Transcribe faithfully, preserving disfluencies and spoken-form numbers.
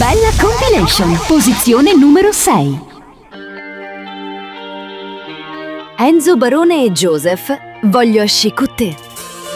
Bella Compilation, posizione numero sei. Enzo Barone e Joseph, voglio esci con te.